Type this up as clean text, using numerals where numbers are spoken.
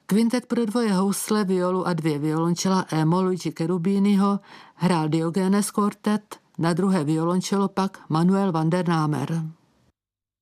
Kvintet pro dvoje housle, violu a dvě violončela e-moll Luigi Cherubiniho hrál Diogenes Quartet, na druhé violončelo pak Manuel van der Namer.